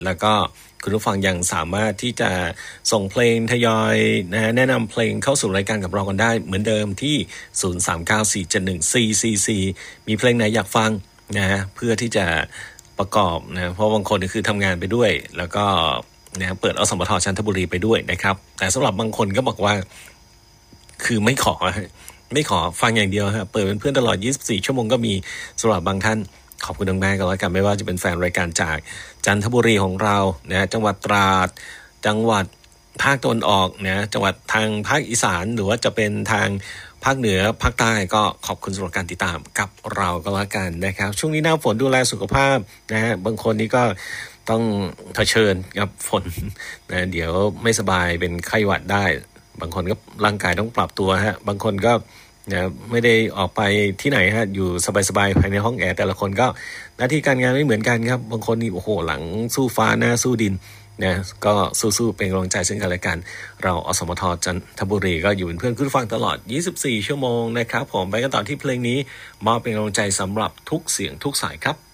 แล้วก็คุณผู้ฟังยังสามารถที่จะส่งเพลงทยอยแนะนำเพลงเข้าสู่รายการกับเรากันได้เหมือนเดิมที่0394714444มีเพลงไหนอยากฟังนะเพื่อที่จะประกอบนะเพราะบางคนคือทำงานไปด้วยแล้วก็นะเปิดอสมทจันทบุรีไปด้วยนะครับแต่สำหรับบางคนก็บอกว่าคือไม่ขอฟังอย่างเดียวฮะเปิดเป็นเพื่อนตลอด24ชั่วโมงก็มีสำหรับบางท่านขอบคุณมากๆก็แล้วกันไม่ว่าจะเป็นแฟนรายการจากจันทบุรีของเรานะจังหวัดตราดจังหวัดภาคตะวันออกนะจังหวัดทางภาคอีสานหรือว่าจะเป็นทางภาคเหนือภาคใต้ก็ขอบคุณสำหรับการติดตามกับเราก็แล้วกันนะครับช่วงนี้หน้าฝนดูแลสุขภาพนะฮะบางคนนี่ก็ต้องเผชิญกับฝนนะเดี๋ยวไม่สบายเป็นไข้หวัดได้บางคนก็ร่างกายต้องปรับตัวฮะบางคนก็นะไม่ได้ออกไปที่ไหนฮะอยู่สบายๆภายในห้องแอร์แต่ละคนก็หน้าที่การงานไม่เหมือนกันครับบางคนนี่โอ้โหหลังสู้ฟ้าหน้าสู้ดินนะก็สู้ๆเป็นกำลังใจซึ่งกันและกันเราอสมทจันทบุรีก็อยู่เป็นเพื่อนคุณฟังตลอด24ชั่วโมงนะครับผมไปกันต่อที่เพลงนี้มอบเป็นกำลังใจสำหรับทุกเสียงทุกสายครับ